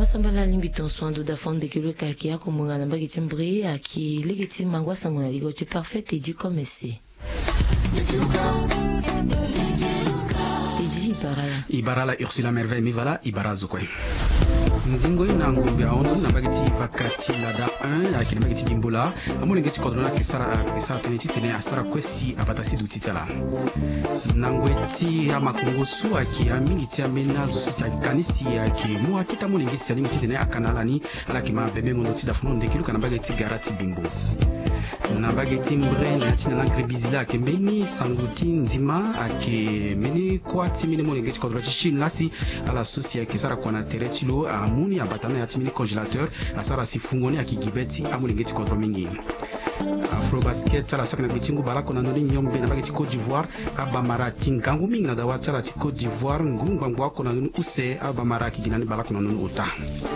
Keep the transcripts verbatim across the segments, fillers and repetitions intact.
masambala limbiton soando da fonde que le kaki a comme on a pas qui timbré à qui legitime mangwa samona ligo tu parfait et dit comme c'est Ibarala. Ibarala Ursula Merveille Mivala Ibarazo kwe. Nzingo inango bya ondo na bagiti vakati lada un akili bagiti bimbola amuli ngeti kodona kisara kisara teneti tene asara kwesi abatasi dutitala. Nango eti amakongosu akira mingi tia mena zo sosia kanisi akiri mu akita muli ngeti sali ngeti tene akanalani ala kima bebe ngondo ti da fono ndekilu kana bagiti garati bimbo. Na bageti mbre na tina na grebizila ke meni sanguti ndima ake meni kwa timini moni ngeti kodro chin lasi ala sosia kisara kwa na teretilo amuni abatana ya timini congélateur asara sifungoni akigibeti amuni ngeti kodro mingi. Afro basket ala sokna bitingu balako na noni nyombe na bageti Côte d'Ivoire abamara tingangu mingi na dawa tala ti Côte d'Ivoire ngumba ngwako na noni use abamara kiginani balako na noni uta.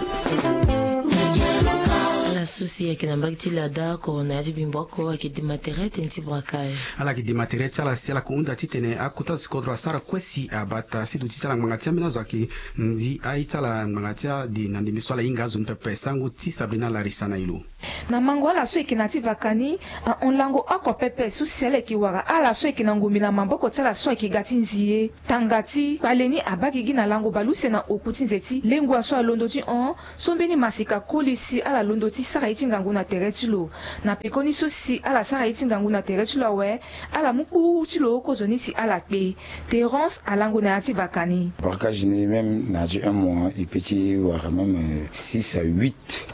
La souci qui n'a pas été là d'accord on a dit bien beaucoup qui dématéré tinti braquage ala qui dématéré tala si ala kuunda titene akuta skodro asara kwesi abata sidu titala mangatia minazo aki nzi aitala mangatia di nandi miswala inga zumpe pesangu ti Sabrina Larissa na ilu na mango ala so ikinati vakani on lango ako pepe susele ki wara ala so ikinangumi na mamboko tala so ikigati nziye tangati baleni abaki gina lango baluse na okuti nzeti lengwa so alondoti on sombeni masika kolisi ala londoti sara itingangu na teretilo na pekoni so si ala sara itingangu na teretilo we ala muku tilo kozoni si ala pe Terence alango na ati vakani Barka jini même na un mois et petit wara même six à huit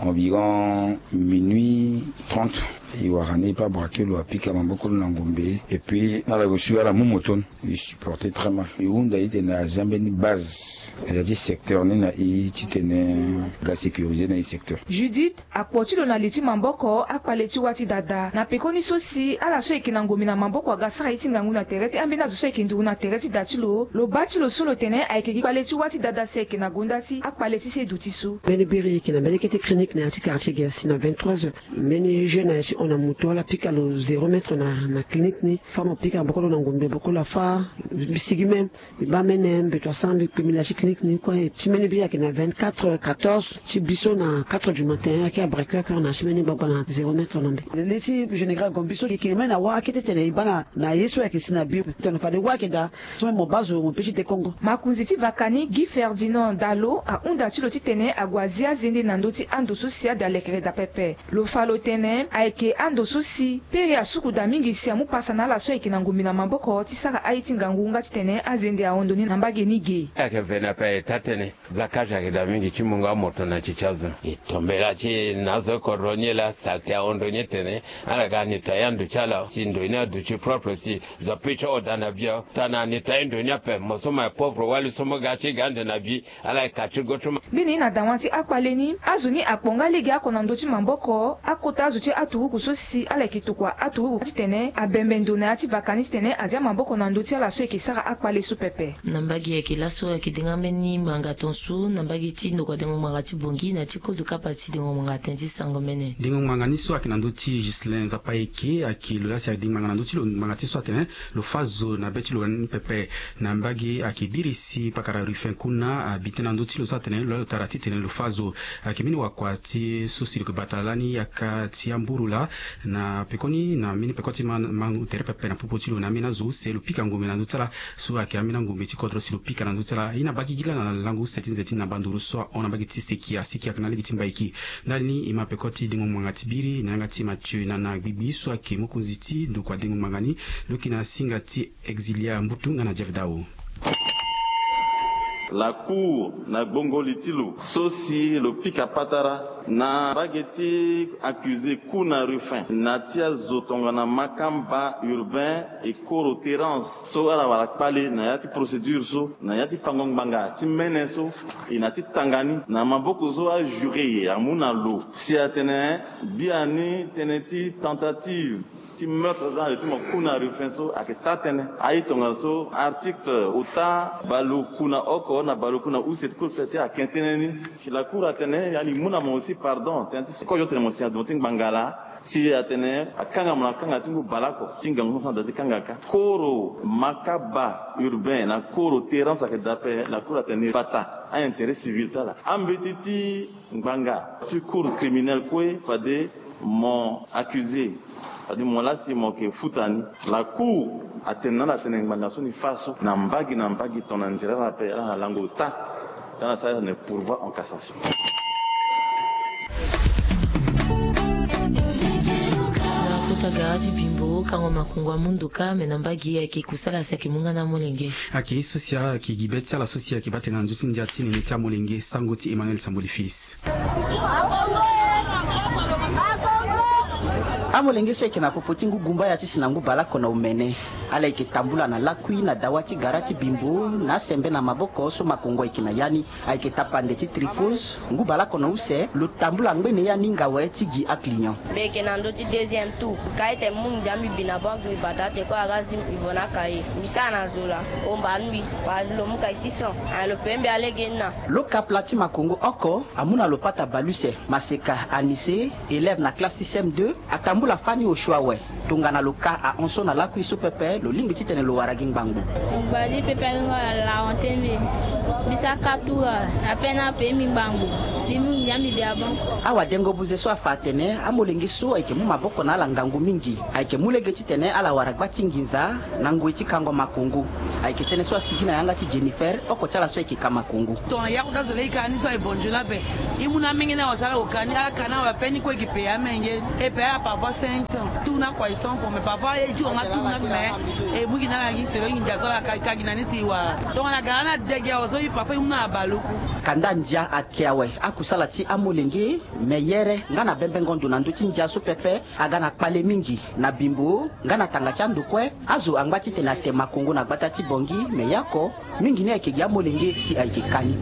environ minuit trente. Il va ramener pas braquer le applique à Mamboko Nangombe et puis dans la reçu à la Moumoton il supportait très mal et on a été na Zambeni base il a dit secteur ni na i titene ga sécurisé na i secteur Judith a porté le naliti Mamboko a paleti wati dada na pekoni sosi ala so ekinangomi na Mamboko ga sara itingangu na tereti ambina zo so ekindu na tereti datilo lo bati lo solo tene a ekiki paleti wati dada se ekinagundati a paleti se dutisu beni biri kina beni kete clinique na ati quartier gasi na vingt-trois heures meni jeune on a muto la pika lo zéro mètre na na clinique ni fama pika bokolo na ngombe bokolo fa bisigi même ba menem be to sambi pimila chi clinique ni quoi chimene bia ki na vingt-quatre heures quatorze chi biso na quatre heures du matin ki a breaker ka na chimene baba na zéro mètre na mbe le chi général gombiso ki ki mena wa ki tete bana na yeso ya kisina bio to na fa de wa ki da so mo bazo mo petit de Congo makunziti vakani Guy Ferdinand Dalo a unda chi lo titene agwazia zindi na ndoti ando socia da lekere da pepe lo falo tene a eke ando susi peri asuku da mingi si amu pasa na la so ekina ngumi na mamboko ti saka aiti ngangunga titene azende aondo ni nambage ni ge ake vena pa tatene blakaja ke da mingi chimunga moto na chichazo itombela chi nazo koronye la salte aondo nyetene ala gani tayandu chala sindo ina du chi propre si za picha odana bia tana ni tayendo nya pe mosoma pauvre wali somo gachi gande na bi ala kachi gotuma bini na dawanti akpaleni azuni akponga ligi akona ndoti mamboko akota azuti atuku sosi ala kitukwa atu titene abembendo na ati vakanisi tene azia mamboko na ndoti ala so ekisaka akpale su pepe nambagi ekila so akidinga meni manga tonsu nambagi ti ndoko dengo manga ti bongi na ti kozu kapati dengo manga tenzi sango mene dengo manga ni so akina ndoti Gislain Zapaeke akilo la sia dinga manga na ndoti lo manga ti so tene lo fazo na beti lo ni pepe nambagi akibirisi pakara rufin kuna abitena ndoti lo sa tene lo tarati tene lo fazo akimini wakwati so silo batalani yakati amburula na pekoni na mini pekoti man man tere pepe na pupo tilo na mina zo se lo pika ngombe na ndutala so ake amina ngombe ti kodro silo pika na ndutala ina baki gila na langu setin zetin na banduru so ona baki ti sekia sekia kana libiti mbaiki ndani ima pekoti dingo mwangati biri na ngati machu na na bibi so ake mukunziti ndo kwa dingo mangani lokina singa ti exilia mbutunga na Jeff Dao. La cour na Bongolitilo, Sosi, le Pika Patara, na bageti accusé Kuna Rufin, Natia Zotongana Makamba urbain et Koro Terence. So ala wala pale na yati procédure so, na yati fangong banga, ti mene so, et na ti tangani, na maboko so a juré, a muna lo. Si atene, biani teneti tentative. Ti meurtre dans le timo kuna rufenso aketatene aitonga so article uta balu kuna oko na balu kuna uset kulpete akentene si la cour atene yani muna mo aussi pardon tenti ko yo tene mo si adonting bangala si atene akanga mona kanga tungu balako tinga ngofa dati kanga ka koro makaba urbain na koro terrain sa ke dape la cour atene pata a intérêt civil tala ambetiti nganga tu cour criminel kwe fade mon accusé adi mola si mo ke futani la cour atena la tene nganga soni faso na mbagi na mbagi tonanzira la pe la lango ta dans ça ne pourvoi en cassation. Garati bimbo kango makungwa munduka menambagi ya kikusala sa kimunga na molenge aki sosia ki gibetia la sosia ki batena njusi ndiati ni metia molenge sangoti Emmanuel Samboli fils amolenge so ekena popoti ngu gumba ya tisi na ngu balako na umene ala iketambula na lakui na dawati garati bimbo na sembe na maboko so makongo ekena yani aiketapande ti trifos ngu balako na use lo tambula ngwene ya ninga wa tigi a client beke na ndo ti deuxième tour kaite mung jami bina bank mi batate ko agazi ivona kai misana zola ombanmi ba lo muka sison alo pembe alegena lo kaplati makongo oko amuna lo pata baluse maseka anise élève na classe C M deux atambu la fani au choix ouais tongana loka a onso na la kuiso pepe lo limbi titene lo waraging bangu bali pepe la ontembe bisa katura apena pemi bangu bimu nyambi bia bon awa dengo buze so afatene amolengi so eke mu maboko na la ngangu mingi ake mulege titene ala waragba tinginza na ngweti kango makungu ake tene so asigina yanga ti Jennifer oko tala so eke kama kungu to ya ko dazole ikani so e bonjola be imuna mingi na wasala okani akana wa peni ko ekipe ya menge e pe a papa cinq cents tuna kwa ison pour me papa e ju nga tuna me e bugi na la gi selo ngi jasola ka ka gina ni siwa to na gana dege ozo i papa imuna baluku kanda njia akiawe akusala ti amolenge meyere ngana bembe ngondo na nduti njia so pepe agana pale mingi na bimbo ngana tanga chandu kwe azu angbati tena tema kongo na gbata ti bongi meyako mingi ne ke ya molenge si aikekani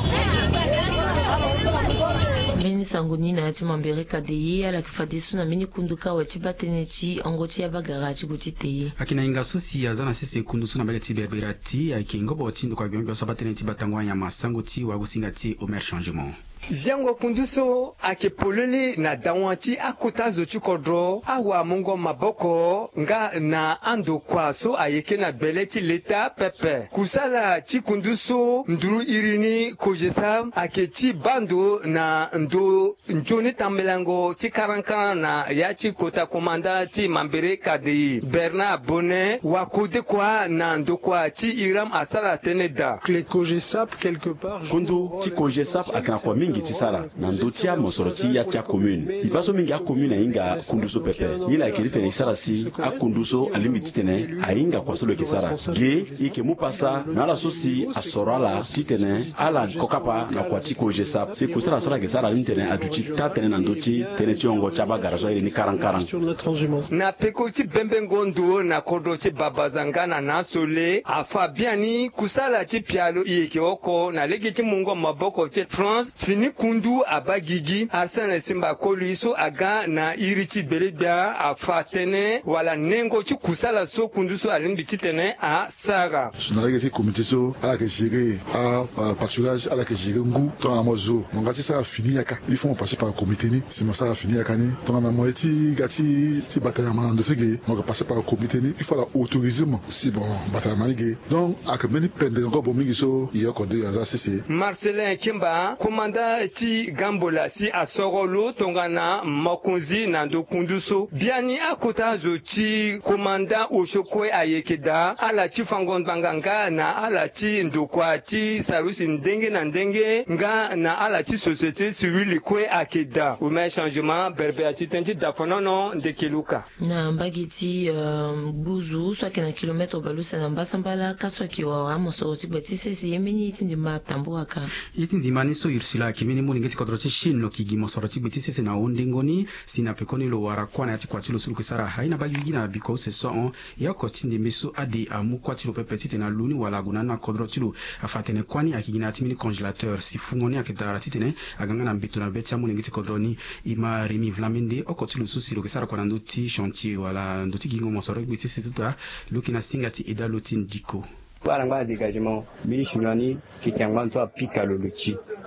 meni sanguni na ati mambere kadeye ala kifadisu na mini kunduka wa chibatene chi ongoti ya bagara chi gutite akina inga sosi ya zana sese kundusu na bagati berberati aki ngobo tindo kwa byombe so batene ti batangwa ya masangoti wa gusingati Omer Changement Ziango kunduso ake polele na dawanti akota zochu kodro awa mongo maboko nga na ando kwa so ayeke na beleti leta pepe kusala chi kunduso nduru irini kojesa ake chi bando na ndo njoni tambelango ti karankan na ya chi kota komanda ti mambere kadei Bernard Bonnet wa kode kwa na ndo kwa chi iram asala teneda kundu ti kojesap akana kwa mingi tisala na ndotia mosoroti ya tia commune ibaso mingi a commune inga kunduso pepe yila ekirite isala si a kunduso alimiti tene ainga kwa solo kisara ge ike mupasa na la sosi asorala titene ala kokapa na kwa tiko jesap se kusala sora kisara intene aduti tatene na ndoti tene tiongo chaba garaso ile ni karankaran na pekoti bembengondo na kodo ti babazangana na sole afa biani kusala ti pialo yeke oko na legi ti mungo maboko ti France fini kundu abagigi Arsene Simba koliso aga na irichi belebia afatene wala nengo ci kusala so kundu so alimbi titene a saga sunalege ti comité so ala ke géré a pâturage ala ke géré ngu to na mozo ngati ça fini yaka il faut passer par comité ni si ça a fini yaka ni to na moiti gati ti bataille manando sege mo ka passer par comité ni il faut la autorisation si bon bataille manige donc ak meni pende ngo bo mingi so yoko de ya c'est Marcelin Kimba commandant ti gambola si asogolo tongana makonzi na ndo kunduso biani akota zo ti commandant oshokwe ayekeda ala ti fangon banganga na ala ti ndokwa ti sarusi ndenge na ndenge nga na ala ti société civile kwe akeda o me changement berberati tenti dafonono ndekeluka na mbagiti uh, buzu so kena kilometre balusa na mbasambala kaswa kiwa amoso ti betise si yemeni tindi matambuaka yitindi mani so irsila kimini mulinge ti kodro ti shinlo kigi mosoro ti betise na ondengoni sina pekoni lo wara kwana ya ti kwati lo sulu kisara haina bagigi na biko se so on ya kotindi miso adi amu kwati lo pepe tite na luni wala guna na kodro ti lo afatene kwani akigina ti mini congélateur si fungoni akitara titene aganga na mbitu na betia mulinge ti kodro ni ima Remi Vlamende okoti lo susi lo kisara kwa ndo ti chantier wala ndo ti gingo mosoro betise tuta lukina singa ti eda lotin diko Barangwa dégagement, mili chinoani qui tiangwan to apika loluchi.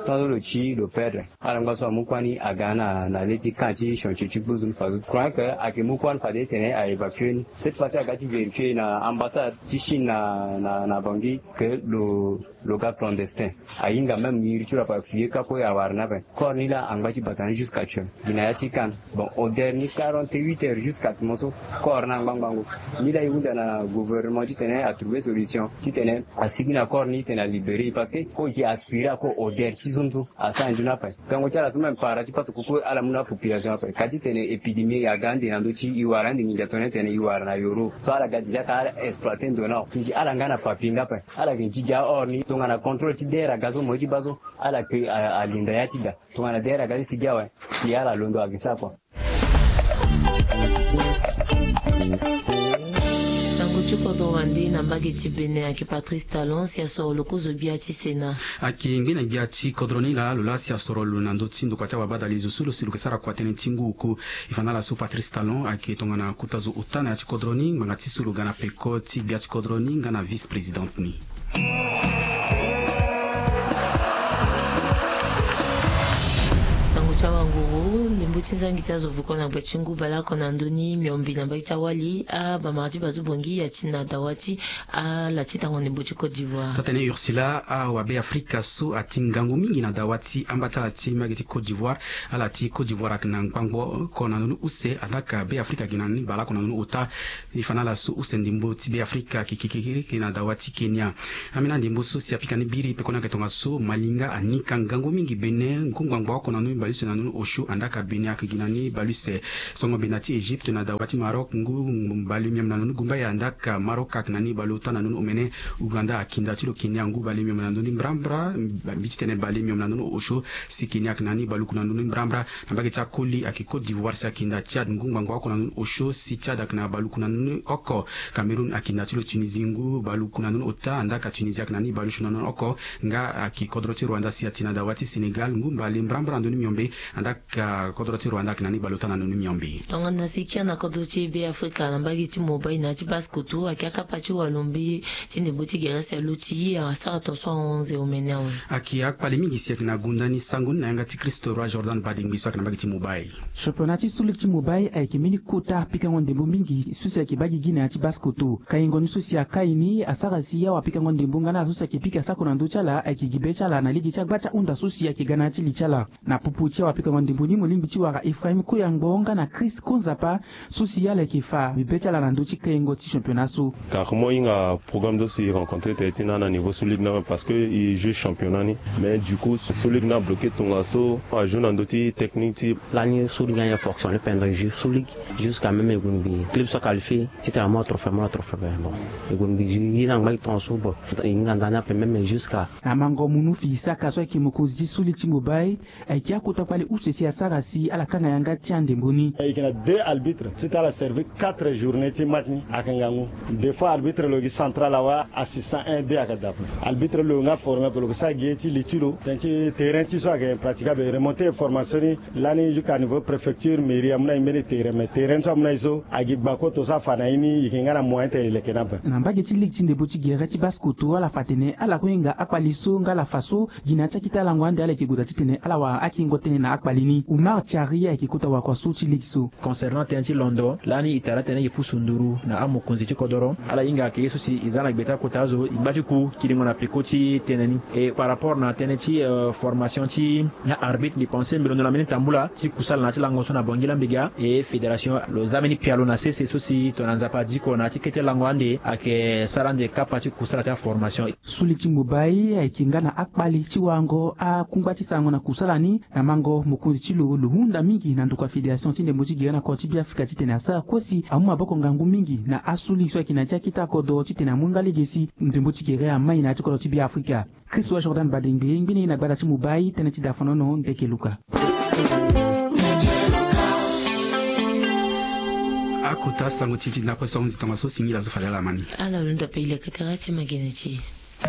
tant le chi le perdre ala ngaso mukwani agana na leti kanchi shonchi chibuzun fazu crois que ake mukwan fade tene a évacuer cette fois-ci agati vérifier na ambassade Chine na na na bangi que le le gars clandestin ainga même miritura pa fier kapo ya warna ben cornila angati batani jusqu'à chen ginayati kan bon au dernier quarante-huit heures jusqu'à moso corna bangango ni la yunda na gouvernement tene a trouvé solution tene a signé accord ni tene libéré parce que ko qui aspira ko au dernier sizonzo a ça nduna pa kango chala suma para ti patu ko ala muna population pa kati tene épidémie ya gandi na ndochi iwara ndi ninja tone tene iwara na yoro so ala gadi jaka exploiter ndona ti ala ngana papinga pa ala kinji ja orni tonga na contrôle ti dera gazo moji bazo ala ke alinda ya ti da tonga na dera gazi sigawa ti ala londo agisa kwa Chukodo wande na mbageti bene aki Patrice Talon si asoro loko zo biati sena aki ngena biati kodroni la lola si asoro lunando tindo kwa tawa bada lizo sulu silu kesara kwa tene tingu uku ifanala su Patrice Talon aki tongana kutazo utana ya chikodroni mangati sulu gana peko ti biati kodroni ngana vice president ni chawa nguru limbuti nzangi tazo vukona kwa chingu bala kona ndoni miombi na mbaki chawali a ba marti bazu bongi ya china dawati a la tita ngone buchi Côte d'Ivoire tatene Ursula a wabe Afrika so atingangu mingi na dawati ambata la ti mageti Côte d'Ivoire a la ti Côte d'Ivoire akina ngpango kona ndoni use adaka be Afrika ginani bala kona ndoni uta ifana la so use ndimbo ti be Afrika kikikikiri kina dawati Kenya amina ndimbo so si apika ni biri pekona ketonga so malinga anika ngangu mingi bene ngungwangwa kona ndoni bali nanu oshu andaka bini akiginani baluse songo benati Egypte na dawati Maroc ngu mbali miam nanu gumba ya andaka Maroc aknani baluta nanu umene Uganda akinda tilo Kenya ngu bali miam nanu mbrambra bitene bali miam nanu oshu si Kenya aknani baluku nanu mbrambra nambage chakuli aki Côte d'Ivoire sa kinda Chad ngu ngwango ako nanu oshu si Chad akna baluku nanu oko Cameroun akinda tilo Tunisie ngu baluku nanu ota andaka Tunisia aknani balushu nanu oko nga aki kodroti Rwanda si atina dawati Senegal ngu mbali mbrambra ndoni miombe andaka kodroti Rwanda kinani balutana nunu miombi tonga nasikia na kodroti be Afrika na mbagi ti mobile na ti baskutu akiaka pachi walombi tinde buti gerese luti ya sara toso onze omenawe aki akpali mingi siak na gundani sangun na ngati Kristo Roi Jordan Bading so na mbagi ti mobile championnat ti sulik ti mobile ay kimini kota pika ngonde mingi susi aki bagi gina ti baskutu kayingo ni susi akaini asara siya wa pika ngonde mbunga na susi aki pika sako na nduchala aki gibechala na ligi cha gbacha unda susi aki gana ti lichala na pupu wapika ngondimbu mulimbi chiwaka Ephraim Kuyangbonga na Chris Konzapa souci ya l'équifa bibecha la ndochi kengo ti championnat sou car moi inga programme de se rencontrer tetina na niveau sous ligue na parce que il joue championnat ni mais du coup sous ligue na bloqué ton asso a joué dans d'autres techniques type l'année sous ligue a fonctionné pendant jeu sous ligue jusqu'à même Egunbi club soit qualifié c'était un autre fait moi trophée bon Egunbi il a ngai ton sou bon inga ndana pe même jusqu'à amango munufi saka so kimukozi sous ligue mobile ay kia pale où c'est à Sarasi à la kanga yanga tiande mboni il y a deux arbitres c'est à la servi quatre journées ti match ni akangangu des fois arbitre le central awa assistant un deux akadap arbitre le nga formé pour le ça gieti litilo tanti terrain ti so aga praticable remonter formation l'année jusqu'à niveau préfecture mairie amna imene terrain mais terrain to amna iso agi bako to sa fana ini ikinga na moyen te le kenapa na mbage ti ligue tinde boti gere ti baskuto ala fatene ala kuinga akpaliso ngala faso ginacha kitala ngwande ala kiguda titene ala wa akingo na akbalini Umar Tiaria ekikuta wa kwa suchi ligso concernant tenchi Londo lani itara tene yipusunduru na amu konzichi kodoro ala inga ke yesu si izana gbeta kotazo ibati ku kilingo na pekoti teneni et par rapport na teneti uh, formation ti na arbitre ni penser melo na meni tambula ti kusala na ti lango so na bongila mbiga et fédération lo zameni pialo na cc sosi tonanza pa diko na ti kete lango ande ake sarande kapa ti kusala ta formation suliti mubai aikinga na akbali ti wango a kungwati sango na kusala ni na mango mukunzi chilo luhunda mingi na nduka fédération tinde moji gena ko ti bi Afrika tite na sa kosi amu maboko ngangu mingi na asuli so kina cha kita kodo tite na munga ligesi ndembo ti gere amai na chiko ti bi Afrika Chris wa Jordan Bading ngini na gbada ti mubai tene ti dafanono ndeke luka akuta sango titi na ko sonzi tama so singira zo fadala mani ala lunda pe ile katarati magenechi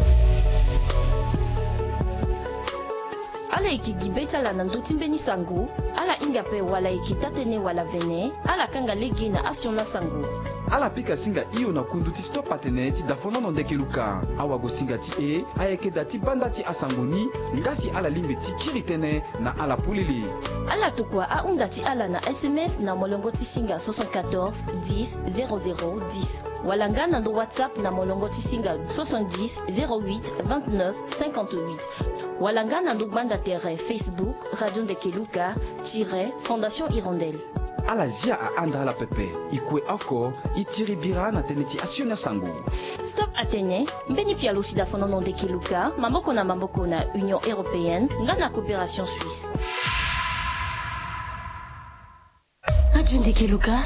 ala ikigibecha la nanduti mbeni sangu ala inga pe wala ikitatene wala vene ala kanga legi na asiona sangu ala pika singa iyo na kundu ti stop atene ti dafonono ndeke luka awago singa ti e ayeke da ti banda ti asangoni ngasi ala limbe ti kiri tënë na ala pulili ala tokua ahunda ti ala na sms na molongo ti singa soixante-quatorze dix zéro zéro dix wala nga na ndo whatsapp na molongo ti singa soixante-dix zéro huit vingt-neuf cinquante-huit wala nga na ndo banda tere facebook radio ndeke luka tire fondation hirondelle ala zia ahanda ala pepe ikue oko i tiri bira na tënë ti asiona sango stop atene mbeni pialo ti dafonono ndeke luka mamboko na mamboko na union européenne nga na coopération suisse radio ndeke luka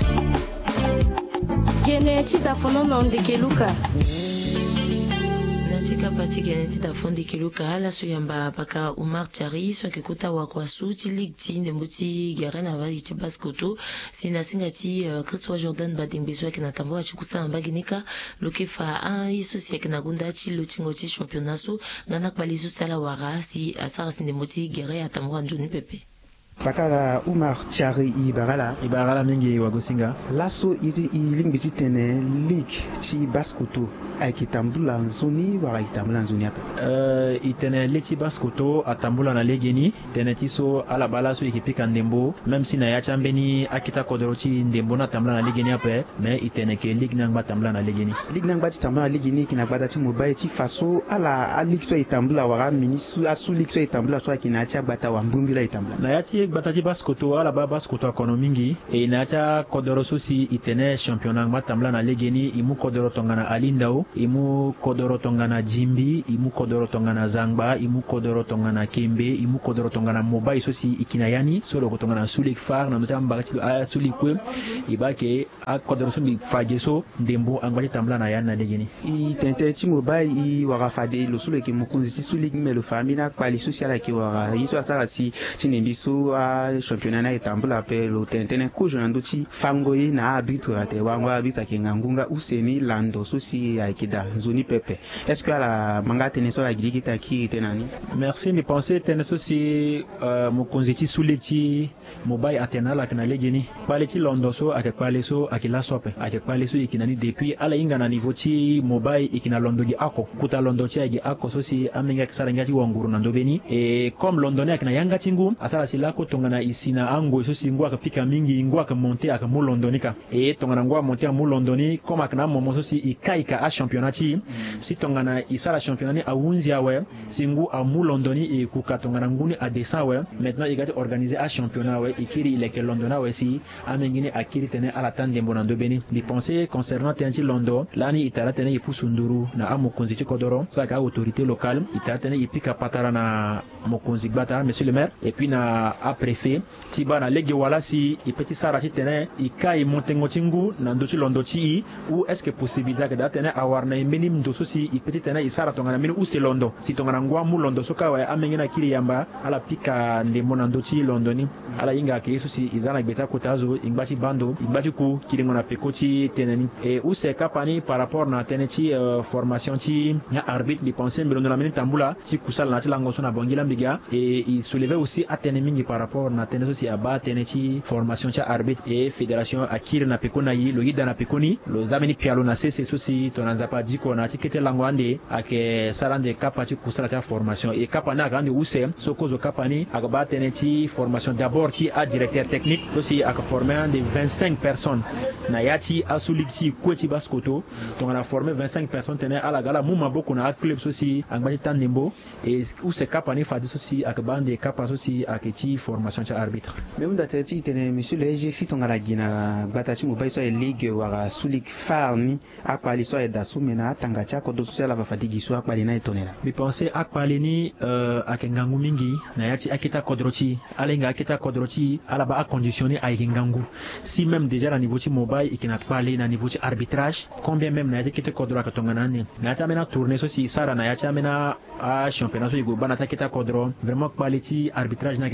gene ti dafonono ndeke luka natika pati gene ti dafon ndeke luka ala so yamba paka Umar Tiari so yeke kota wako asu ti ligue ti ndembo ti gere na vali ti baskoto si na singa ti uh, Christophe Jordan badingbe so yeke na tambo aci kusala mbage ni ka lo yeke fa ahiri so si yeke na gunda ti lo ti ngo ti championnat so nga na kpali so si ala wara si asara si ndembo ti gere atambo anzoni pepe pakala Umar Tiari i barala i barala mingi wagosinga laso iri i lingbi ti tene ligue ti baskoto ayeke tambula nzoni wara e tambula nzoni ape uh, i tene ligue ti baskoto atambula na lege ni tene ti so ala bala so e yeke pika ndembo même si na ya ti ambeni akita kodro ti ndembo na tambula na lege ni ape mais i tene ke ligue ni angba tambula na lege ni ligue ni angba ti tambula na lege ni yeke na gbada ti mo ba ye ti fa so ala aligue so e tambula wara mini su asu ligue so e tambula so ayeke na ya ti agbata wambumbi la e tambula na ya ti gbata ti baskoto ala ba baskoto akono mingi e na ya ti akodro so si i tene championnat angba tambula na lege ni i mu kodro tongana alindao i mu kodro tongana jimbi i mu kodro tongana zangba i mu kodro tongana kembe i mu kodro tongana mobai so si i kina yani so loko tongana sulik far na ndö ti ambaka ti a sulik kue i ba yeke akodro so mbi fage so ndembo angba ti tambula na yani na lege ni i tëntënë ti mobai i wara fade lo so lo yeke mo kunzi ti sulik ni me lo fa ambeni akpali so si ala yeke wara ye so asara si ti ndembi so championnat na e tambula ape lo tëntënë kozo na ndö ti fango ye na arbitre ate wango arbitre ayeke ngangunga useni lando so si ayeke da nzoni pepe est ce que ala manga tënë so ala gi gi ta kiri tënë ani merci ni pensé tënë so si uh, mokonzi ti sulik ti mobai atene ala yeke na lege ni kpale ti londo so ayeke kpale so ayeke laso ape ayeke kpale so e yeke na ni depuis ala hinga na niveau ti mobai e yeke na londo gi oko kuta londo ti ayeke ako so si ambenge ayeke sara ngia ti wonguru na ndö beni e comme londo ni ayeke na yanga ti ngu asara si lako tongana e si na ango so si ngu ayeke pika mingi ngu ayeke monte ayeke mu londo ni ka e tongana ngu amonte amu londo ni comme ayeke na momo so si e kai ka achampionnat ti si tongana e sara championnat ni ahunzi awe si ngu amu londo ni e kuka tongana ngu ni adescend awe maintenant e ga ti organiser achampionnat awe e kiri e leke londo ni awe si ambenge ni akiri tënë ala ta ndembo na ndö beni mbi pensé concernant tënë ti londo lani e tara tënë e pusu nduru na amokonzi ti kodro so ayeke autorité locale e tara tënë e pika patara na mokonzi gbata monsieur le maire et puis na apréfet ti ba na lege wala si e peut ti sara ti tënë e ka e montengo ti ngu na ndö ti londo ti i ou est ce que possibilité ayeke da tënë awara na e mbeni ndo so si e peut ti tënë e sara tongana mbeni use londo si tongana ngu amu londo so ka awe ambenge ni akiri yamba ala pika ndembo na ndö ti londo ni ala hinga ayeke ye so si e za na gbe ti akota azo e ngba ti bando e ngba ti ku kiringo na peko ti tënë ni e use kapa ni par rapport na tënë ti uh, formation ti ya arbitre mbi pensé mbi londo na mbeni tambula ti kusala na ti lango so na bongi lambiga e e souleve aussi atënë mingi par rapport na tënë so si aba tënë ti formation ti arbitre e fédération akiri na peko na ye lo yida na peko ni lo za mbeni pialo na sese so si tongana nzapa diko na ti kete lango ande ayeke sara ande kapa ti kusala ti formation e kapa ni ayeke ande use so kozo kapa ni ayeke ba tënë ti formation d'abord ti a directeur technique so si ayeke former ande vingt-cinq personnes na ya ti asu ligue ti kue ti baskoto tongana former vingt-cinq personnes tënë ala ga ala mu maboko na aclub so si angba ti ta ndembo e use kapa ni fadi so si ayeke ba ande kapa so si ayeke ti formation ti arbitre mais hunda tënë ti tene monsieur le S G si tongana gi na gbata ti mo ba ye so aye ligue wara su ligue far ni akpali so aye da so me na atanga ti akodro so si ala fa fadi gi so akpali na e tongana mbi pensé akpali ni uh, ayeke ngangu mingi na ya ti akita kodro ti ala hinga akita kodro ti ala ba aconditionné ayeke ngangu si même déjà na niveau ti mobai e yeke na kpale na niveau ti arbitrage combien même na ya ti kiti kodro ayeke tongana ani na ya ti ambeni atourné so si sara na ya ti ambeni a championnat so e go ba na ti akita kodro vraiment kpale ti arbitrage ni ayeke ngangu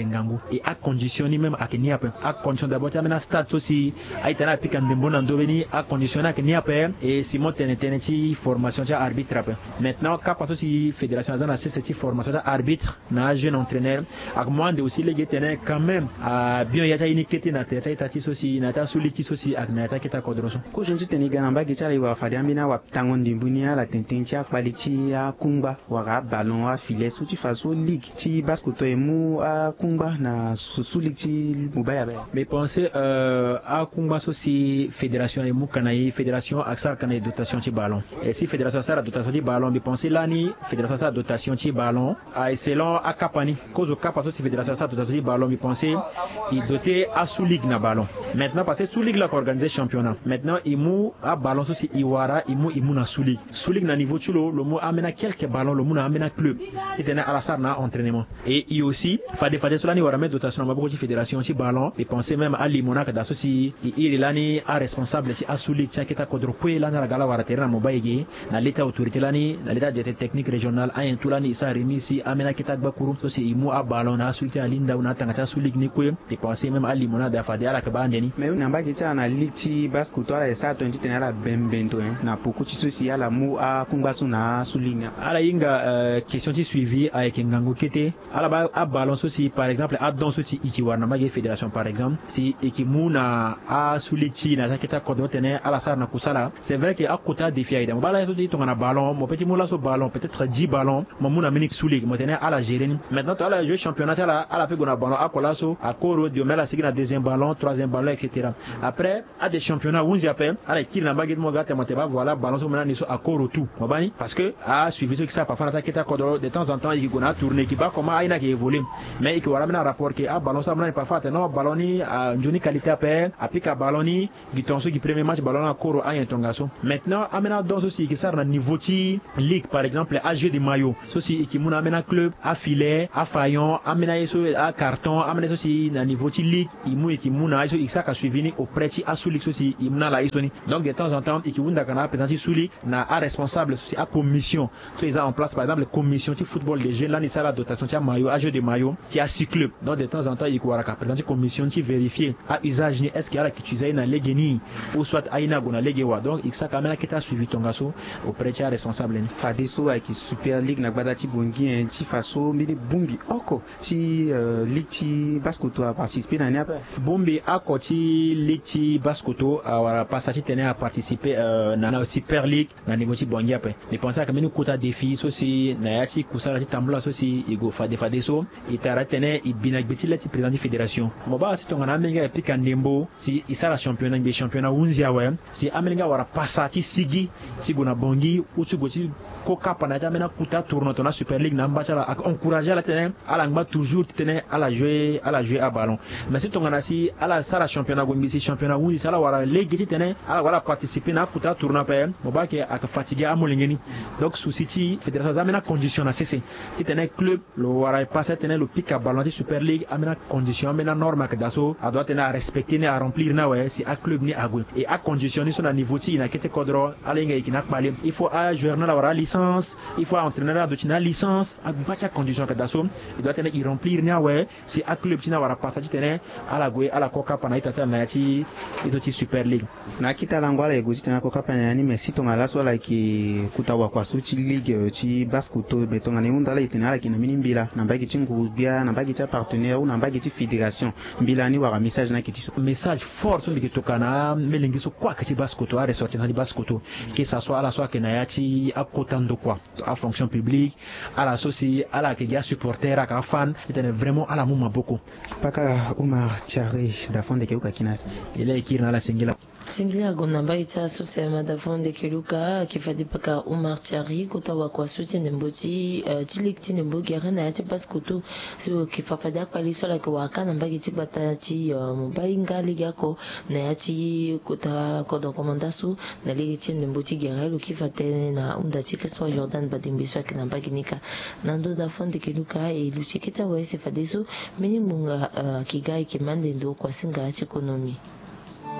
et à condition même à Kenya à condition d'abord tu amena stade aussi a été là piquant ndembo na ndobeni à condition à Kenya et si mon teneti formation de arbitre maintenant cap aussi fédération azana cette formation d'arbitre na jeune entraîneur à moins de aussi les tenir quand même à bien ya ta inikete na teta tati aussi na ta suliki aussi à na ta kita kodroso ko jonji teniga na mbagi tala wa fadi amina wa tango ndimbunia la tententia quality ya kumba wa ballon wa filet suti faso ligue ti bascoto emu a kumba na susulik ti mubaya ba mais penser euh a kumba aussi fédération emu kanayi fédération aksar kanayi dotation ti ballon et si fédération ça la dotation ti ballon mais penser lani fédération ça dotation ti ballon a selon a kapani cause cap aussi fédération ça dotation ti ballon mais penser il doté à sous ligue na ballon maintenant parce que sous ligue la organiser championnat maintenant imu a ballon aussi iwara imu imu na sous ligue sous ligue na niveau chulo le mot amena quelques ballons le mot amena club et tena à la salle na entraînement et il aussi fade fade cela ni wara mettre dotation na beaucoup de fédération ci ballon et penser même à limona que d'associer il lani a responsable ci a sous ligue ci kita kodro poe la na gala wara terrain mo bayege na l'état autorité lani na l'état de technique régional a en tulani isa remisi amena kita bakuru aussi imu a ballon na sulti alinda na tanga sous ligue ni kwe et penser même à limona da fade ala ka bandeni mais na mbagi ci na ligue ci basco to ala sa twenty tena la bembento na beaucoup ci souci ala mu a kumbasu na souligne ala inga euh, question ti suivi avec ngango kete ala ba a ballon aussi par exemple a don aussi iki warna magi fédération par exemple si ikimu na a sulichi na taketa kodo tene ala sar na kusala c'est vrai que a kota défi aida mo bala to to na ballon mo petit moula so ballon peut-être dix ballons mo muna minik sulig mo tene ala gérer maintenant to ala jouer championnat ala ala pe gona ballon a kolaso a koro de mela signa deuxième ballon troisième ballon etc après a des championnats où on appelle ala kil na magi mo gata mo te ba voilà ballon so mena ni so a koro tout mo bani parce que a suivi ce qui ça parfois na taketa kodo de temps en temps il gona tourner qui ba comment aina qui évolue mais il wala mena rapport que a ballon so mena parfois non ballon ni a njoni qualité après a pika ballon ni gitonso qui premier match ballon a koro a intongaso maintenant amena dans aussi qui ça na niveau ti ligue par exemple a jeu de maillot ceci qui muna amena club a filet a fayon amena yeso a carton amena ceci na niveau ti ligue imu qui muna yeso ça ka suivi ni auprès ti a sous ligue ceci imuna la isoni donc de temps en temps qui wunda kana peut-être sous ligue na a responsable ceci a commission so ils ont en place par exemple commission ti football des jeunes là ni ça la dotation ti maillot a jeu de maillot ti a six club donc de temps en temps il ko ka peut-être commission ti vérifier a usage ni est-ce qu'il y a qui utiliser na legeni ou soit aina gona legewa donc il ça kamena kita suivi tongaso auprès ti responsable ni fadeso avec super ligue na gbada ti bongi ti faso mini bumbi oko ti uh, ligue ti bascoto a participer na ni après bumbi oko ti ligue ti bascoto a passage tene a participer uh, na, na super ligue na niveau ti bongi après ne penser que meni kota défi so si na ya ti kusala ti tambula so si igo fade fadeso itara tene ibina gbeti la ti président de fédération mo ba si tongana menga e pika ndembo si isara championnat be championnat unzia wa si amenga wara passa ti sigi si gona bongi utu goti ko kapa na ta mena kuta tourno to na super ligue na mbacha la encourager la tene ala ngba toujours tene ala jouer ala jouer à ballon mais si tongana si ala sara championnat go mbisi championnat unzi sala wara ligue ti tene ala wala participer na kuta tourno pe mo ba ke aka fatigué amolengeni donc souci ti fédération zamena condition na cc ti tene club lo wara passer tene le pic à ballon ti super ligue amena condition amena norme que daso a doit tene à respecter ne à remplir na ouais si a club ni a go et à conditionner son niveau ti na kete kodro ala nga ikina kpale il faut à joueur na la wara licence il faut entraîneur de tina licence a bacha condition que daso il doit tene y remplir na ouais si a club tina wara passer ti tene ala go ala koka pana itata na ti ito ti super ligue na kita langwala ego ti tena koka pana ni mais si to ngala so la ki kutawa kwa su ti ligue ti bascoto betonga ni unda la itena la ki na mini mbila na mbagi ti ngubia na mbagi ti partenaire ou na mbagi ti fédération mbila ni wara message na kiti message fort sur que tokana melingi so kwa kati bascoto a ressortir na bascoto que ça soit à la soit que na yati a kotando quoi à fonction publique à la soci à la que ya supporter à fan était vraiment à la muma beaucoup paka Omar Thiaré da fond de Keluka Kinas il est écrit dans la singila singila gona baita so c'est madame fond de Keluka qui fait paka Omar Thiaré kota wa kwa soutien de mboti tilikti ne mbogera na yati bascoto so qui fa fa da pali so la kwa kana mbagi ti batati mobai ngali yako na yati kota kodo komandasu na ligi ti ne mboti gera lo qui fa tene na unda ti que soit Jordan Badimbiso qui na baginika nando da fond de Keluka et lu tikita wa se fa deso meni munga kigai ki mande ndo kwa singa ti ekonomi